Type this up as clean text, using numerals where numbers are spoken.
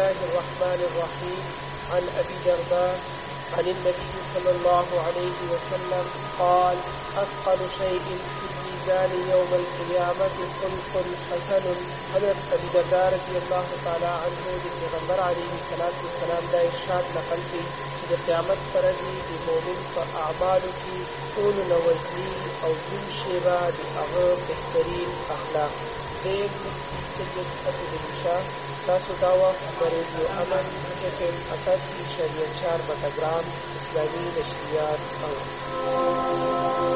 الله الرحمن الرحيم عن أبي الدرداء عن النبي صلى الله عليه وسلم قال أثقل شيء في الميزان يوم القيامة خلق حسن. حضرت ابي الدرداء رضی الله تعالی عنہ د پیغمبر علیه الصلاۃ والسلام دا ارشاد نقل کړي چې د قیامت پر ورځ د مؤمن په اعمالو کې ټول نوزنی او دین شیبه د هغه بهترین اخلاق. زید مفتی سید اسد شاه تاسو دا وخت په ریډیو امن FM 88.4 بټګرام اسلامي نشریات او